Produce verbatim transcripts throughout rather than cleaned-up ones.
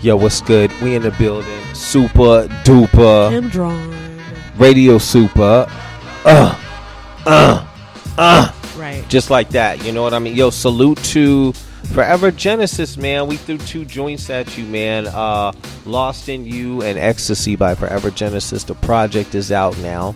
Yo, what's good? We in the building. Super duper. Kim Drawn. Radio Super. Uh, uh, uh. Right. Just like that. You know what I mean? Yo, salute to Forever Genesis, man. We threw two joints at you, man. Uh, Lost in You and Ecstasy by Forever Genesis. The project is out now.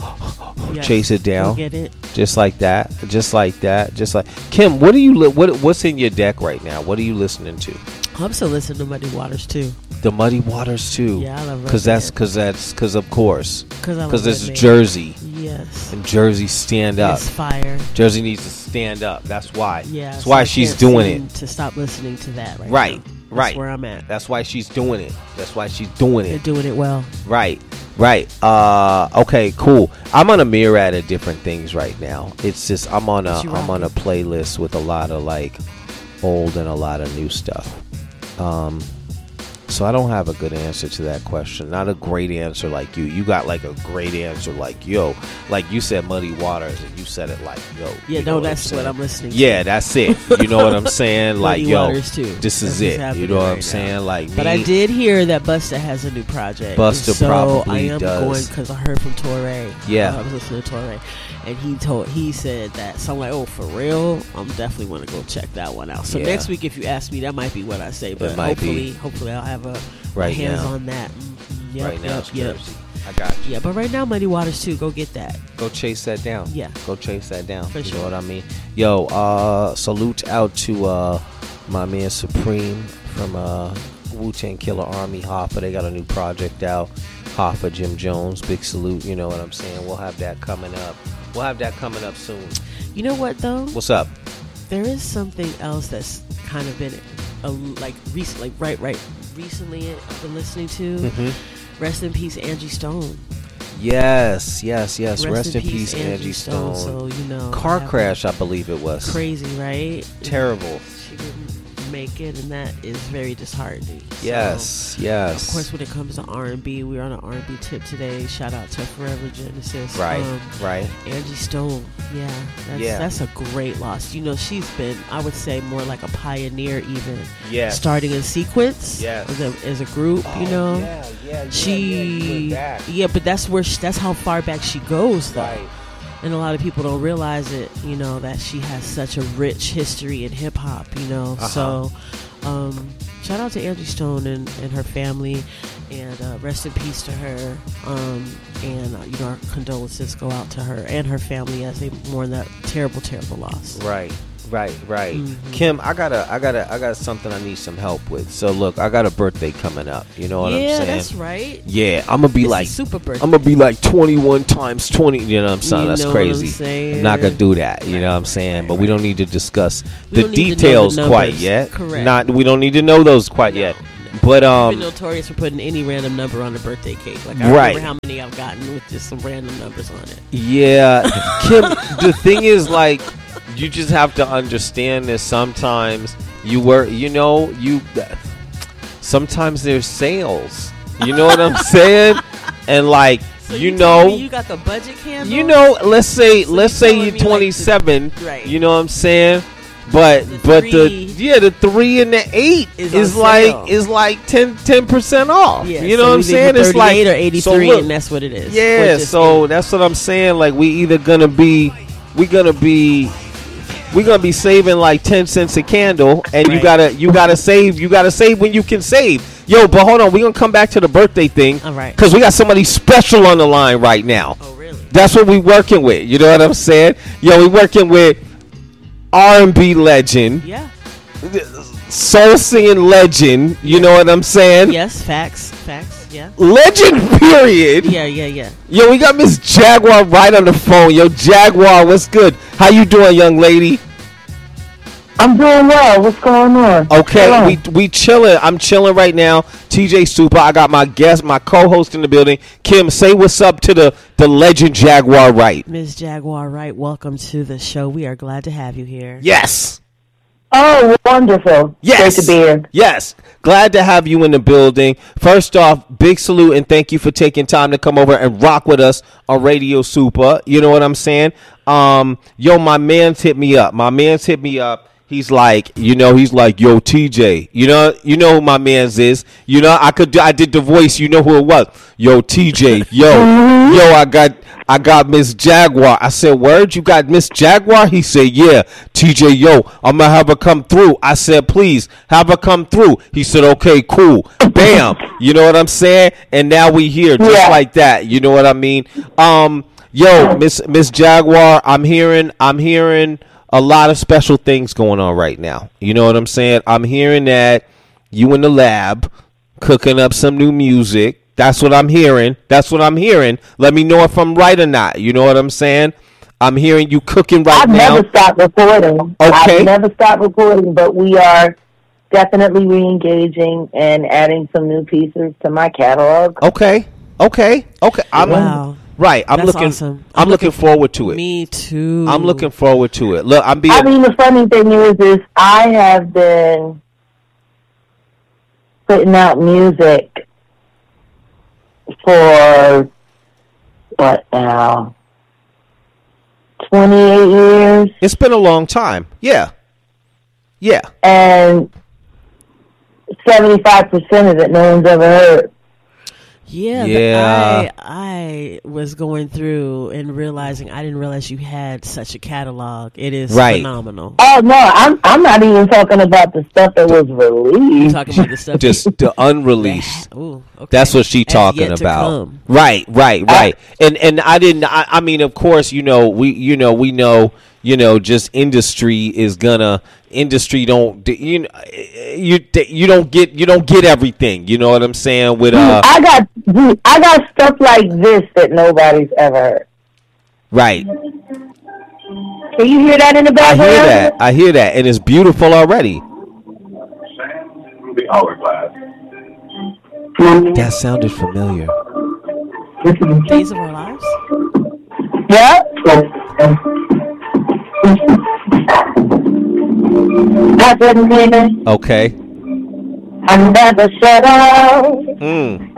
Yes. Chase it down. Go get it. Just like that. Just like that. Just like Kim. What are you? Li- what What's in your deck right now? What are you listening to? I'm still listening to Muddy Waters too. The Muddy Waters too. Yeah, I love Because that's because that's because of course. Because it's Jersey. Yes. And Jersey stand up. It's fire. Jersey needs to stand up. That's why. Yeah. That's so why I she's can't doing seem it. To stop listening to that right. Right. Now. That's right. where I'm at. That's why she's doing it. That's why she's doing They're it. doing it well. Right. Right. Uh. Okay. Cool. I'm on a myriad of different things right now. It's just I'm on a I'm on a playlist with a lot of like old and a lot of new stuff. Um. So I don't have a good answer to that question. Not a great answer like you. You got like a great answer like yo. Like you said Muddy Waters and you said it like yo. Yeah, you no, know that's what I'm, what I'm listening to. Yeah, that's it. You know what I'm saying? Like Muddy yo, Waters too. this is That's it. You know what right I'm now. saying? Like But me, I did hear that Busta has a new project. Busta so probably I am does. going because I heard from Torre. Yeah. Uh, I was listening to Torre, and he told he said that. So I'm like, oh, for real? I'm definitely want to go check that one out. So Yeah. next week, if you ask me, that might be what I say. But It might hopefully, be. hopefully, I'll have a Right my hands now. on that. Mm, Yep, right now yep, it's yep. Jersey. I got you. Yeah, but right now, Muddy Waters too. Go get that. Go chase that down. Yeah. Go chase that down. For you sure. know what I mean? Yo, uh, salute out to uh, my man Supreme from uh, Wu-Tang Killer Army, Hoffa. They got a new project out. Hoffa, Jim Jones. Big salute. You know what I'm saying? We'll have that coming up. We'll have that coming up soon. You know what though? What's up? There is something else that's kind of been a, like recent, like right, right, recently I've been listening to. Mm-hmm. Rest in peace, Angie Stone. Yes, yes, yes. Rest, Rest in peace, Angie Stone. So you know, Car have- crash, I believe it was. Crazy, right? Terrible. She didn't make it, and that is very disheartening. Yes, So, yes. of course, when it comes to R and B, we're on an R and B tip today. Shout out to Forever Genesis. Right, Um, right. Angie Stone, yeah, that's, Yeah. that's a great loss. You know, she's been, I would say, more like a pioneer, even Yes. starting in Sequence Yes. as a as a group. Oh, you know, yeah, yeah, yeah, she, yeah, you went back. yeah, but that's where she, that's how far back she goes, though. Right. And a lot of people don't realize it, you know, that she has such a rich history in hip hop, you know. Uh-huh. So, um, shout out to Angie Stone and, and her family, and uh, rest in peace to her. Um, and, uh, you know, our condolences go out to her and her family as they mourn that terrible, terrible loss. Right, right, right. Mhm. Kim, I got a, I got a, I got something I need some help with. So look, I got a birthday coming up. You know what yeah, I'm saying? that's right. Yeah, I'm gonna be It's like, a super birthday. I'm gonna be like twenty-one times twenty. You know what I'm saying? You That's know what crazy. I'm saying? I'm not gonna do that. You know what I'm saying? right, But we don't need to discuss We the don't need to know the details quite numbers. yet. Correct. Not, we don't need to know those quite yet. But I've um, been notorious for putting any random number on a birthday cake. Like I Right. remember how many I've gotten with just some random numbers on it. yeah, Kim. The thing is, like, you just have to understand that sometimes you were, you know, you. Sometimes there's sales. You know what I'm saying? And like, So you you know, me you got the budget candle. you know. Let's say, So let's you say telling you're me, like, twenty-seven. the- right. You know what I'm saying? But The but three the yeah the three and the eight is is, on like sale. is like ten percent off. Yeah, you know so what I'm either saying? you It's like thirty-eight or eighty-three, so look, and that's what it is. yeah. Or just So eight. that's what I'm saying. Like we either gonna be we gonna be we gonna be saving like ten cents a candle, and you Right. gotta you gotta save you gotta save when you can save. Yo, but hold on, we gonna come back to the birthday thing, All right. Because we got somebody special on the line right now. Oh really? That's what we working with. You know what I'm saying? Yo, we working with R and B legend, Yeah. soul singing legend. You know what I'm saying? Yes. Facts. Facts. Yeah. Legend, period. Yeah. Yeah. Yeah. Yo, we got Miss Jaguar right on the phone. Yo, Jaguar, what's good? How you doing, young lady? I'm doing well. What's going on? Okay, Hello. we we chilling. I'm chilling right now. T J Super. I got my guest, my co-host in the building. Kim, say what's up to the the legend Jaguar Wright. Miz Jaguar Wright, welcome to the show. We are glad to have you here. Yes. Oh, wonderful. Yes. Great to be here. Yes. Glad to have you in the building. First off, big salute and thank you for taking time to come over and rock with us on Radio Super. You know what I'm saying? Um, yo, my man's hit me up. My man's hit me up. He's like, you know, he's like, yo, T J, you know, you know who my man's is. You know, I could, do, I did the voice. You know who it was. Yo, T J, yo, yo, I got, I got Miss Jaguar. I said, word, you got Miss Jaguar? He said, yeah. T J, yo, I'm gonna have her come through. I said, please have her come through. He said, okay, cool. Bam. You know what I'm saying? And now we here just yeah. like that. You know what I mean? Um, yo, Miss Miss Jaguar, I'm hearing, I'm hearing. a lot of special things going on right now. You know what I'm saying? I'm hearing that you in the lab cooking up some new music. That's what I'm hearing. That's what I'm hearing. Let me know if I'm right or not. You know what I'm saying? I'm hearing you cooking right I've now. I've never stopped recording. Okay. I've never stopped recording, but we are definitely re-engaging and adding some new pieces to my catalog. Okay. Okay. Okay. I'm wow. Right, I'm That's looking. Awesome. I'm, I'm looking, looking forward to it. Me too. I'm looking forward to it. Look, I'm being. I mean, the funny thing is, is I have been putting out music for what now? Twenty-eight years. It's been a long time. Yeah, yeah. And seventy-five percent of it, no one's ever heard. Yeah, yeah. The, I I was going through and realizing I didn't realize you had such a catalog. It is right. phenomenal. Oh no, I'm I'm not even talking about the stuff that was released. You're talking about the stuff just the unreleased. Yeah. Ooh, okay. That's what she talking about. Right, right, right. Uh, and and I didn't. I, I mean, of course, you know, we you know we know you know just industry is gonna. Industry don't you know you you don't get you don't get everything, you know what I'm saying? With uh, I got I got stuff like this that nobody's ever heard. Right. Can you hear that in the background? I hear that. I hear that, and it's beautiful already. That sounded familiar. Days of Our Lives. Yeah. Okay. I never shut up. Mm.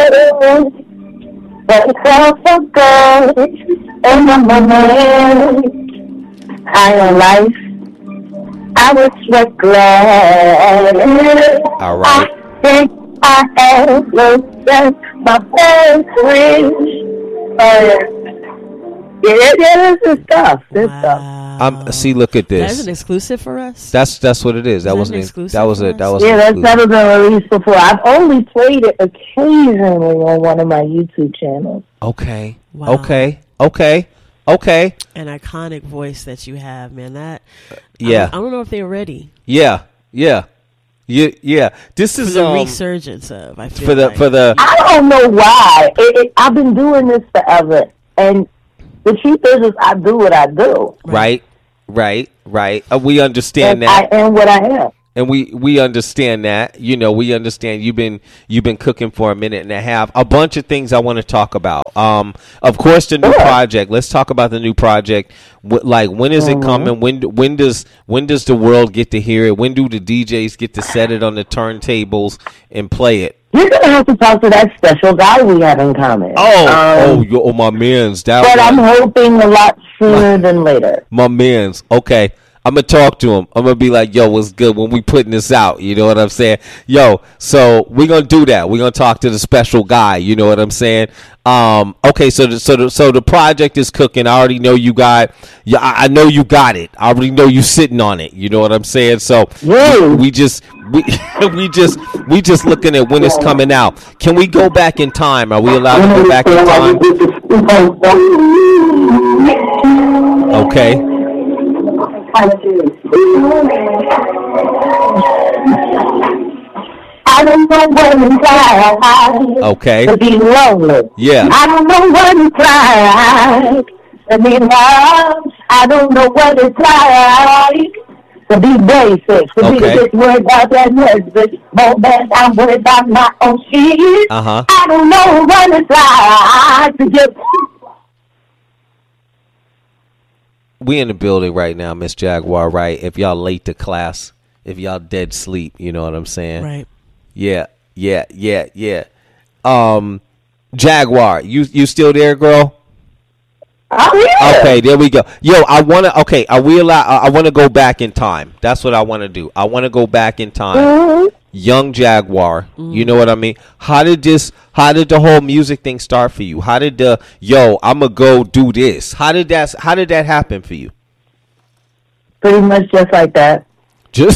But it's all so good. In the moment, I am life. I was just glad. All right. I think I have looked at my best wish. Oh, yeah, yeah, yeah, this is stuff. This wow. stuff. Um, see, look at this. That's an exclusive for us. That's that's what it is. That, that wasn't exclusive. That was a that was. Yeah, that's never been released before. I've only played it occasionally on one of my YouTube channels. Okay. Wow. Okay. Okay. Okay. An iconic voice that you have, man. That. Yeah. I don't, I don't know if they're ready. Yeah. Yeah. Yeah. Yeah. This is for the um, resurgence of. I feel for the like. for the. I don't know why. It, it, I've been doing this forever, and the truth is, is I do what I do. Right. Right, right. Uh, we understand and that. I am what I am. And we, we understand that. You know, we understand you've been you've been cooking for a minute and a half. A bunch of things I want to talk about. Um, of course, the new sure. project. Let's talk about the new project. W- like, when is mm-hmm. it coming? When when does when does the world get to hear it? When do the D Js get to set it on the turntables and play it? You're gonna have to talk to that special guy we have in common. Oh, um, oh, yo, oh, my man's. That but one. I'm hoping a lot sooner than later. My man's. Okay. I'm going to talk to him. I'm going to be like, yo, what's good when we putting this out? You know what I'm saying? Yo, so we're going to do that. We're going to talk to the special guy. You know what I'm saying? Um, okay, so the, so the, so the project is cooking. I already know you got, yeah, I know you got it. I already know you sitting on it. You know what I'm saying? So we, we just, we, we just, we just looking at when it's coming out. Can we go back in time? Are we allowed to go back in time? Okay. I don't know what it's like okay. to be lonely. Yeah. I don't know what it's like to be loved. I don't know what it's like to be basic. To okay. be just worried about that husband. More than I'm worried about my own shit. Uh-huh. I don't know what it's like to just... We in the building right now, Miss Jaguar, right? If y'all late to class, if y'all dead sleep, you know what I'm saying? Right. Yeah, yeah, yeah, yeah. Um, Jaguar, you you still there, girl? I'm here. Okay, there we go. Yo, I want to. Okay, are we allowed? I want to go back in time. That's what I want to do. I want to go back in time. Mm-hmm. Young Jaguar, mm. you know what I mean? How did this? How did the whole music thing start for you? How did the yo? I'ma go do this. How did that? How did that happen for you? Pretty much just like that. Just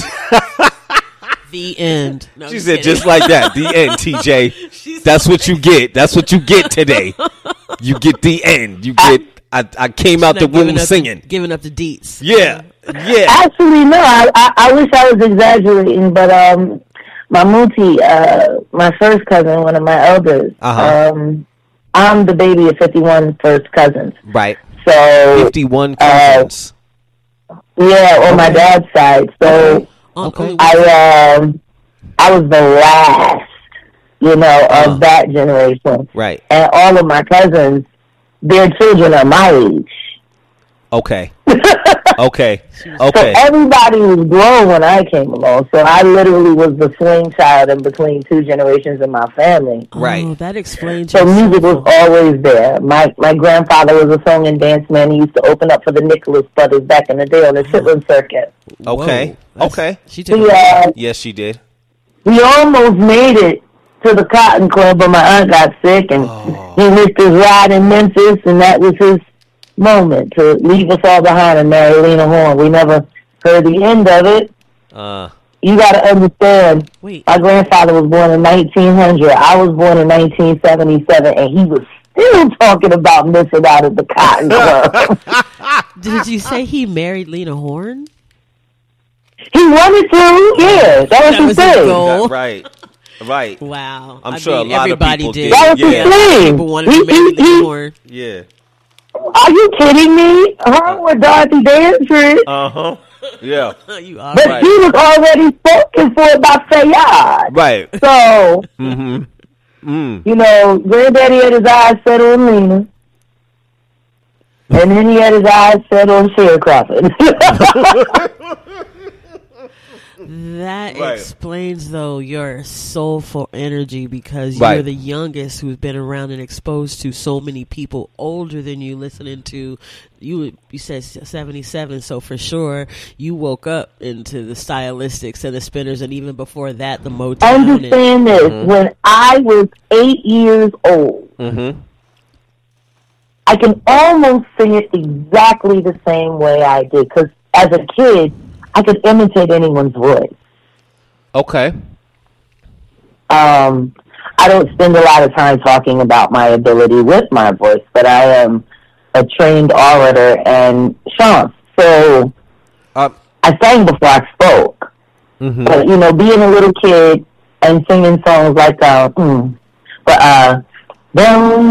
the end. No, she said kidding. Just like that. The end, T J. That's what you get. That's what you get today. You get the end. You get. I, I came She's out the womb singing, the, giving up the deets. Yeah, yeah. Actually, no. I, I I wish I was exaggerating, but um. My Muti, uh, my first cousin, one of my elders, uh-huh. um, I'm the baby of fifty-one first cousins. Right. So fifty-one cousins. Uh, yeah, on okay. my dad's side. So okay. I um, I was the last, you know, of uh, that generation. Right. And all of my cousins, their children are my age. Okay. Okay. Okay. So everybody was grown when I came along. So I literally was the swing child in between two generations in my family. Right. Oh, that explains. So music was always there. My my grandfather was a song and dance man. He used to open up for the Nicholas Brothers back in the day on the Chitlin Circuit. Okay. Okay. She did. We, uh, yes, she did. We almost made it to the Cotton Club, but my aunt got sick, and oh. he missed his ride in Memphis, and that was his moment to leave us all behind and marry Lena Horne. We never heard the end of it. Uh, you got to understand, Wait. my grandfather was born in nineteen hundred. I was born in nineteen seventy-seven, and he was still talking about missing out at the Cotton Club. Did you say he married Lena Horne? He wanted to, yeah. That was that his was thing. His goal. Right. Right. Wow. I'm I sure mean, a lot everybody of people did. did. That was yeah. his thing. People wanted to marry Lena Horne. Yeah. Are you kidding me? Her with Dorothy Dandridge. Uh huh. Yeah. You are but right. he was already spoken for by Fayyad. Right. So, mm-hmm. mm. you know, Granddaddy had his eyes set on Lena. And then he had his eyes set on Sharecropping. That right. explains, though, your soulful energy, because right. you're the youngest who's been around and exposed to so many people older than you listening to. You you said seventy-seven, so for sure you woke up into the stylistics and the spinners, and even before that, the Motown. Understand and, this. Mm-hmm. When I was eight years old, mm-hmm. I can almost sing it exactly the same way I did, because as a kid, I could imitate anyone's voice. Okay. Um, I don't spend a lot of time talking about my ability with my voice, but I am a trained orator and chant. So uh, I sang before I spoke. Mm-hmm. But, you know, being a little kid and singing songs like, uh, mm, but, uh, down